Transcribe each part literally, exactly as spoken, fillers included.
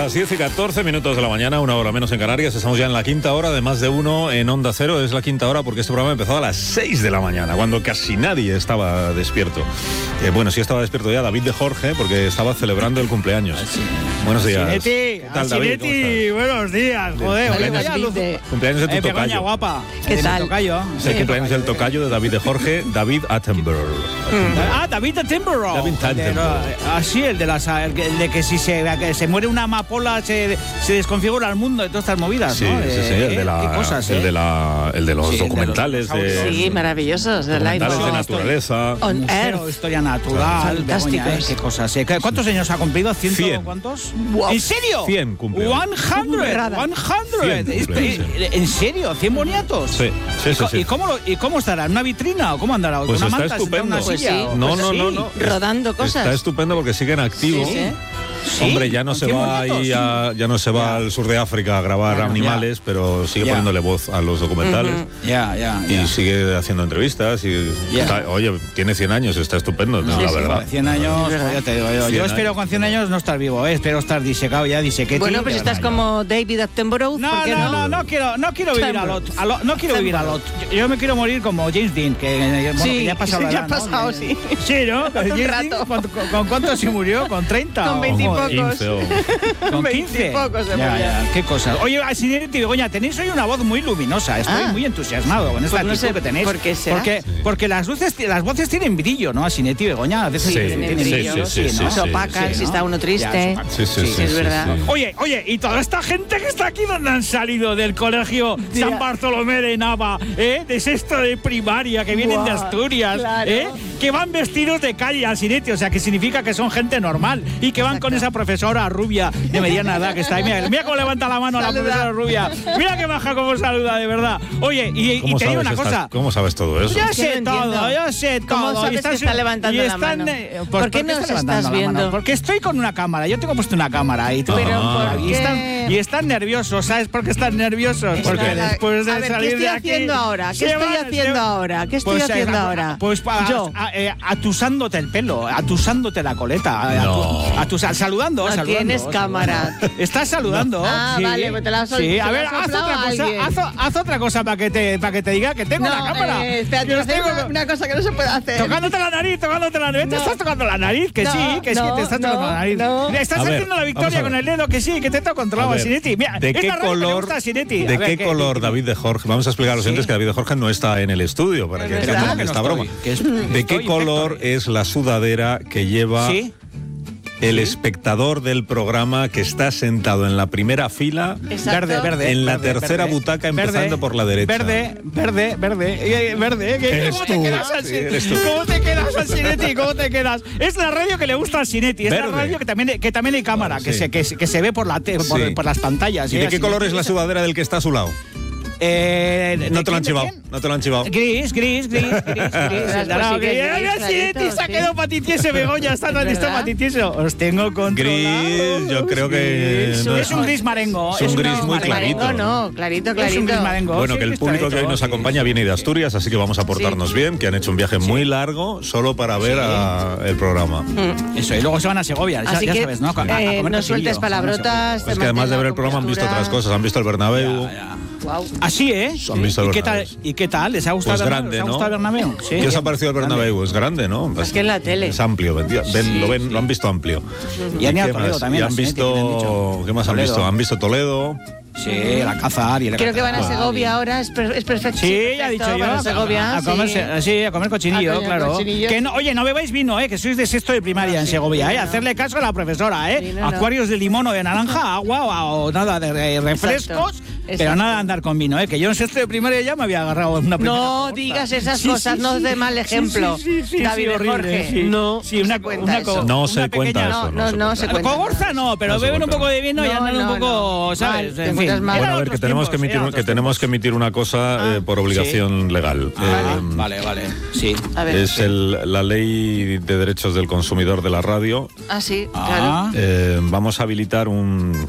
las diez y catorce minutos de la mañana, una hora menos en Canarias. Estamos ya en la quinta hora de Más de Uno en Onda Cero. Es la quinta hora porque este programa empezó a las seis de la mañana, cuando casi nadie estaba despierto. Eh, bueno, sí estaba despierto ya David de Jorge, porque estaba celebrando el cumpleaños. Sí. Buenos días. Sineti, ¿Qué tal, David? Sineti, buenos días. Joder, cumpleaños, de... cumpleaños de tu eh, tocayo. Begoña, guapa. ¿Qué de tal? Tocayo. Es el sí, cumpleaños del tocayo de David de Jorge, David Attenborough. Mm. Ah, David Attenborough. David Attenborough. Ah, sí, el de, las, el de que si se, que se muere una amapola se, se desconfigura el mundo de todas estas movidas, sí, ¿no? Sí, sí, el de, la, ¿Qué cosas, el eh? de, la, el de los sí, documentales. De, los de, sí, maravillosos. De documentales de naturaleza. On Earth. Historia natural. Fantásticos. Begoña, ¿eh? ¿Qué cosas? Eh? ¿Cuántos años ha cumplido? ¿Ciento? cien. ¿Cuántos? Wow. ¿En serio? cien cumplió. cien. ¿En serio? ¿cien boniatos? Sí, sí, sí. ¿Y, sí. ¿Y, cómo lo, ¿Y cómo estará? ¿En una vitrina o cómo andará? Pues ¿Una está manta, estupendo. Una Pues silla? sí. No, Pues no, sí. no, no. Rodando cosas. Está estupendo porque siguen activos. Sí, sí. ¿Sí? Hombre, ya no se va ahí a, ya no se va ya. al sur de África a grabar ya, animales, ya. pero sigue ya. poniéndole voz a los documentales. Uh-huh. Ya, ya, y ya. sigue haciendo entrevistas y Ya. está, oye, tiene cien años, está estupendo, no, Sí, la sí, verdad. cien años, Es verdad. ya te digo yo. cien Yo espero años. con cien años no estar vivo, ¿eh? Espero estar disecado ya, disequete. Bueno, pues estás como David Attenborough. No, ¿por qué no, no? no, no quiero, no quiero vivir a lot, a lot, no quiero vivir a lot. Yo, yo me quiero morir como James Dean, que, bueno, Sí, que ya ha pasado la ya edad, ha pasado, ¿no? sí. Sí, ¿no? James un Dean, rato. ¿con, con, con cuánto se murió? ¿Con treinta? Con o- veinte y joder, pocos. quince o... ¿Con veinte quince? y pocos se ya, murió. ya, qué cosas. Oye, Sineti y Begoña, tenéis hoy una voz muy luminosa. Estoy Ah. muy entusiasmado con esta Pues no actitud sé que tenéis. por qué será. Porque, porque las, luces, las voces tienen brillo, ¿no? Sineti y Begoña, a veces Sí, tienen sí, brillo, sí, sí, ¿no? sí, Se opacan, sí, si ¿no? está uno triste. Ya, Sí, sí, sí, es sí, verdad. sí. Oye, oye, y toda esta gente que está aquí, ¿dónde han salido? Del colegio Ya. San Bartolomé de Nava, ¿eh? De sexto de primaria, que vienen de Buah, Asturias, claro. ¿eh? Que van vestidos de calle al Sineti, o sea, que significa que son gente normal y que van Exacto. con esa profesora rubia de mediana edad que está ahí. Mira, mira cómo levanta la mano a la Saluda. profesora rubia. Mira que baja cómo saluda, de verdad. Oye, y, y ¿Cómo te digo sabes una estas- cosa. ¿Cómo sabes todo eso? Ya Es que sé no todo, entiendo. yo sé todo. ¿Cómo sabes Y están- que está levantando y la están, mano? eh, pues, ¿Por qué ¿por nos está estás levantando la mano? viendo? Porque estoy con una cámara. Yo tengo puesto una cámara y tú. Pero Ah. ¿por y, qué? están, y están nerviosos, ¿sabes por qué están nerviosos? Está Porque la- después de a ver, salir ¿qué estoy de aquí, haciendo ahora? ¿Qué se estoy van- haciendo se- ahora? ¿Qué estoy Pues, eh, haciendo a- ahora? Pues a- Yo. a- eh, atusándote el pelo, atusándote la coleta, a- No. atu- atusa- saludando, No saludando. tienes saludando. cámara. Estás saludando. Ah, sí. vale, pues te la has sol- Sí, te a la ver, has haz soplado otra a cosa, alguien. haz, haz otra cosa para que te para que te diga que tengo No, la cámara. eh, espérate, Que voy a os hacer tengo- una, una cosa que no se puede hacer. Tocándote la nariz, tocándote la nariz. ¿Te No. estás tocando la nariz? Que No, sí, que sí, no, que te estás no, tocando la nariz. no. Estás A ver, haciendo la vamos victoria a ver. con el dedo, que sí, que te está controlado, A ver, Sineti. Mira, ¿de es qué la radio que le color, gusta a Sineti. de A ver, qué ¿qué- color qué- David de Jorge? Vamos a explicar a los Sí. oyentes que David de Jorge no está en el estudio para que Pero entiendan ¿cómo que esta no broma. estoy? Que es- ¿De qué estoy color perfecto. es la sudadera que lleva Sí. el espectador del programa que está sentado en la primera fila? Exacto. Verde, verde. En la verde, tercera verde. butaca, empezando Verde, por la derecha. Verde, verde, verde, eh, verde. ¿Qué- Eres ¿Cómo tú. te quedas al Sí, Sineti? eres tú. ¿Cómo te quedas al Sineti? ¿Cómo te quedas? Es la radio que le gusta al Sineti. Es Verde. la radio que también, que también hay cámara, Vale, que, sí. se, que, se- que se ve por, la te- por, Sí. por las pantallas. ¿Y ¿eh? de qué Al color Sineti. es la sudadera del que está a su lado? Eh, ¿de No te lo quién, han de chivado. quién? No te lo han chivado. Gris, gris, gris, gris, gris. Pues Dará, sí que gris. es gris, Mira, Sineti clarito, se ha sí. quedado patitiese, Begoña, está tan listo ¿Verdad? patitieso. Os tengo controlado. Gris, yo creo que Sí, no es un gris marengo. es un un gris gris muy marengo. clarito. No, no, clarito, Es un gris clarito. marengo. Bueno, sí, que el público que hoy nos sí. acompaña viene de Asturias, así que vamos a portarnos bien, que han hecho un viaje muy largo solo para ver a- el programa. Eso, y luego se van a Segovia, ya, Así ya que sabes, ¿no? A- a eh, comer no cochillo, sueltes se van a palabrotas. Es que además de ver el programa han visto otras cosas, han visto el Bernabéu. Segovia. Ya, ya. Wow. Así, ¿eh? Han visto el ¿Y qué tal? Bernabéu. ¿Y qué tal? ¿Les ha gustado Pues el grande, Bernabéu? ¿Les ha ¿no? gustado el Bernabéu? Sí. ¿Qué os ha parecido el Bernabéu? Es grande, ¿no? Es que en la tele. Es amplio, ven- ven- lo, ven, lo han visto amplio. Y han ido a qué Toledo más? también, Y han a Sinetti, que le han visto... dicho. ¿Qué más han Toledo. visto? Han visto Toledo. Sí, el Alcázar y el Creo que van a Alcázar. Segovia ahora, es, per- es perfecto. Sí, ya he dicho yo. Van a Segovia, a, comerse- sí. sí, a comer cochinillo, A comer claro. cochinillo. Que no, oye, no bebáis vino, ¿eh? Que sois de sexto de primaria en sí, Segovia, ¿eh? no. Hacerle caso a la profesora, ¿eh? Sí, no, no. Acuarios de limón o de naranja, agua o, o nada de re- refrescos, Exacto, pero exacto. nada de andar con vino, ¿eh? Que yo en sexto de primaria ya me había agarrado una primera No copa. digas esas Sí, cosas, sí, no sí. des mal ejemplo. Sí, sí, sí, sí, David sí, horrible, Jorge, sí. no, Sí, una, se cuenta una, eso. No una se cuenta pequeña- eso. No, no, se cuenta. Cogorza no, pero No se beben un cuenta. poco de vino y No, andan un no, poco, no. ¿sabes? Mal, te En fin. encuentras mal. Bueno, a Eran ver, que otros tenemos que tiempos, emitir, eran que otros tenemos que tiempos. emitir una cosa Ah, eh, por obligación legal. Ah, Eh, vale, vale, sí. A ver. Es el, la ley de derechos del consumidor de la radio. Ah, sí, Ah. claro. Eh, vamos a habilitar un,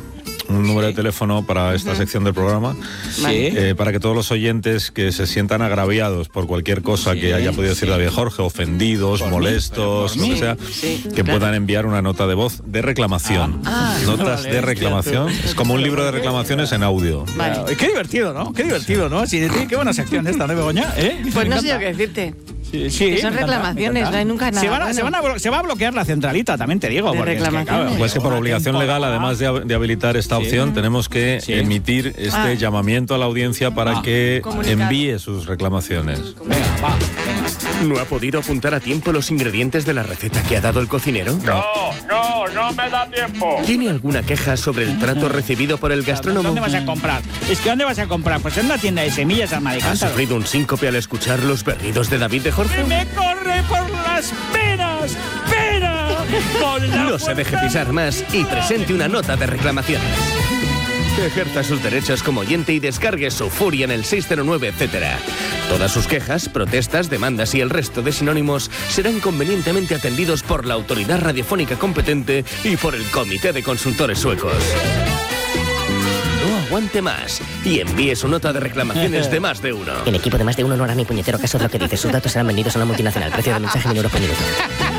un número Sí. de teléfono para esta uh-huh. sección del programa, Sí. eh, para que todos los oyentes que se sientan agraviados por cualquier cosa Sí, que haya podido decir sí. David Jorge, ofendidos, Por molestos, mí, lo que por sea, mí. Sí, que claro. puedan enviar una nota de voz de reclamación. Ah. Notas Vale, de reclamación. hostia, tú. Es como un libro de reclamaciones en audio. Vale. Claro. Qué divertido, ¿no? Qué divertido, ¿no? Sí, sí, qué buena sección esta, ¿no, Begoña? ¿Eh? Pues Me no sé yo encanta. qué decirte. Sí, sí, Que son me encanta, reclamaciones, me encanta. no hay nunca nada Se, van a- bueno. se, van a blo- se va a bloquear la centralita, también te digo. De porque es que, reclamaciones. claro, Pues que por una obligación legal, temporada- además de, hab- de habilitar esta Sí. opción, tenemos que Sí. emitir este Ah. llamamiento a la audiencia para Ah. que Comunicado. envíe sus reclamaciones. Venga, va. venga. ¿No ha podido apuntar a tiempo los ingredientes de la receta que ha dado el cocinero? No, no, no me da tiempo. ¿Tiene alguna queja sobre el trato recibido por el gastrónomo? ¿Dónde vas a comprar? Es que ¿dónde vas a comprar? Pues en una tienda de semillas al ¿Ha Maricántaro. sufrido un síncope al escuchar los berridos de David de Jorge? ¡Me corre por las penas! ¡Pena! Con la No se deje fuerza- pisar más y presente una nota de reclamaciones. Ejerza sus derechos como oyente y descargue su furia en el seis cero nueve, etcétera. Todas sus quejas, protestas, demandas y el resto de sinónimos serán convenientemente atendidos por la autoridad radiofónica competente y por el Comité de Consultores Suecos. No aguante más y envíe su nota de reclamaciones de más de uno. El equipo de más de uno no hará ni puñetero caso de lo que dice. Sus datos serán vendidos a una multinacional. Precio de mensaje mil euros por minuto.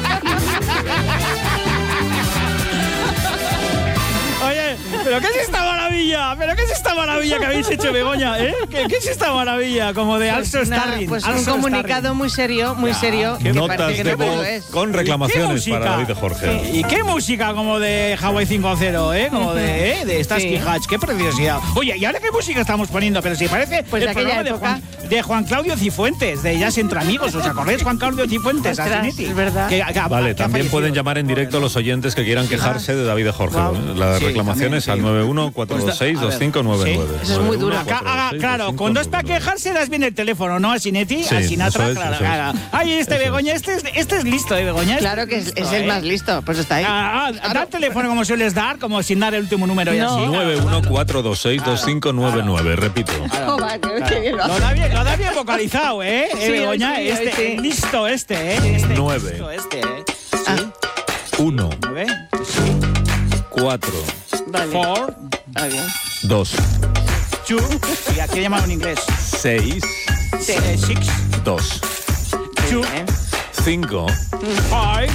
Oye, ¿pero qué es esta maravilla? ¿Pero qué es esta maravilla que habéis hecho, Begoña? ¿Eh? ¿Qué, qué es esta maravilla? Como de Pues, Also nada, Starring. pues un Also comunicado Starring. muy serio, muy Ya, serio. qué que Notas parece que de no, pero voz lo es. con ¿Qué reclamaciones música? para David de Jorge. ¿Y qué música como de Hawaii cinco cero, eh? Como de, ¿eh? de Starsky Sí. Hutch. Qué preciosidad. Oye, ¿y ahora qué música estamos poniendo? Pero si parece Pues de el aquella programa de época. Juan, de Juan Claudio Cifuentes, de Jazz Entre Amigos. ¿Os acordáis, Juan Claudio Cifuentes? Ostras, Asinetti? es verdad. Que- que- que ha Vale, también fallecido. pueden llamar en directo los oyentes que quieran quejarse de David de Jorge. Guau. Las Sí, reclamaciones también, sí. al nueve uno cuatro dos seis, dos cinco nueve nueve. Sí, eso es muy duro. Acá, ah, claro, cuando es para quejarse das bien el teléfono, ¿no? A Sinetti, Sí, a Sinatra, eso es, claro, eso es. claro. Ay, este Eso Begoña, este es, este es listo, ¿eh, Begoña? Este Claro que es, listo, es el ¿eh? más listo, pues está ahí. Ah, ah, da el teléfono como sueles dar, como sin dar el último número y No. así. nueve uno cuatro dos seis, dos cinco nueve nueve, repito. Joder, qué- qué bien lo Lo hace. da bien, lo da bien vocalizado, ¿eh? Sí, eh Begoña, hoy sí, hoy este, sí. listo este, ¿eh? Este, Nueve. listo este, ¿eh? Ah, uno, ¿Nueve? cuatro, vale. Four, Está bien. dos, two, y aquí llamado en inglés. seis, Eh, Six, dos, two, Bien. cinco, five,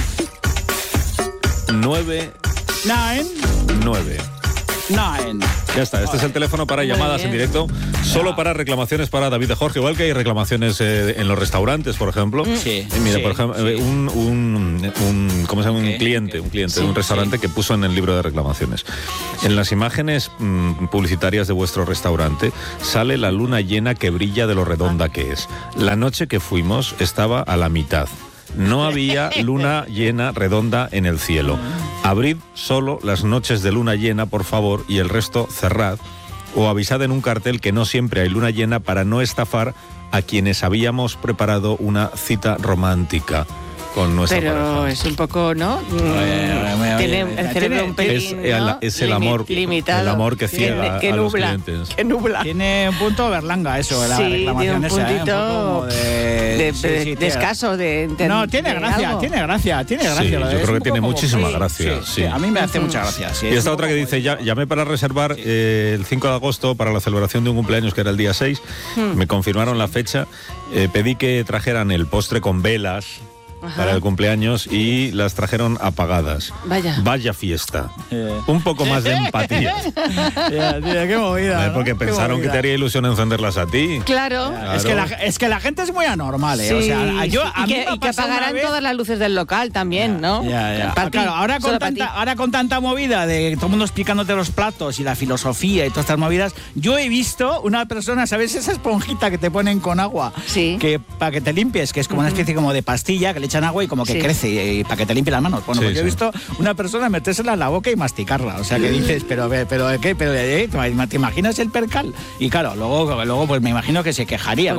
nueve, nine, nueve. nine. Ya está, este es el teléfono para Muy llamadas bien. en directo, solo para reclamaciones para David de Jorge, igual que hay reclamaciones eh, en los restaurantes, por ejemplo. Sí, Y mira, sí, por ejemplo, sí. eh, un, un, un- ¿cómo se llama? Un ¿Qué? cliente, un cliente de Sí, un restaurante sí. que puso en el libro de reclamaciones. En las imágenes mm, publicitarias de vuestro restaurante sale la luna llena que brilla de lo redonda que es. La noche que fuimos estaba a la mitad. No había luna llena redonda en el cielo. Abrid solo las noches de luna llena, por favor, y el resto cerrad. O avisad en un cartel que no siempre hay luna llena para no estafar a quienes habíamos preparado una cita romántica con nuestra Pero pareja. es un poco, ¿no? Mm, oye, oye, Tiene oye, el cerebro un tiene- Es pelín, el- ¿no? es el Limi- amor- limitado. el amor que ciega Tiene- que a los nubla, clientes. que nubla. Tiene un punto berlanga eso, la Sí, reclamación tiene un esa, ¿eh? puntito poco como de, de, sí, de- sí, de tiene- escaso, de, de- No, tiene de gracia, algo. tiene gracia, tiene gracia. Sí, lo yo de- es creo que un tiene poco como- muchísima sí, gracia, Sí, sí. sí, a mí me hace mucha gracia. Sí, Y es esta un otra que poco dice, como- ya, llamé para reservar eh, el cinco de agosto para la celebración de un cumpleaños que era el día seis, Hmm. me confirmaron la fecha, eh, pedí que trajeran el postre con velas Ajá. para el cumpleaños y las trajeron apagadas. Vaya. Vaya fiesta. Eh. Un poco más de empatía. Ya, tío, qué movida, Eh, ¿no? Porque Qué pensaron que movida. te haría ilusión encenderlas a ti. Claro. Claro. Es que, la, es que la gente es muy anormal, ¿eh? Sí, o sea, yo, sí. a y mí que, me ha y que pasado una apagarán vez- todas las luces del local también, ¿no? Ya, ya. Pa' ti, Claro, ahora con, solo pa' tanta, ti. ahora con tanta movida de todo el mundo explicándote los platos y la filosofía y todas estas movidas, yo he visto una persona, ¿sabes? Esa esponjita que te ponen con agua, Sí. que para que te limpies, que es como una especie como de pastilla que le echan agua y como que Sí. crece y, y para que te limpie las manos. Bueno, Sí, pues yo he sí. visto una persona metérsela en la boca y masticarla. O sea, que dices, pero, pero, ¿qué? Pero, ¿eh? ¿Te imaginas el percal? Y claro, luego, luego pues me imagino que se quejaría.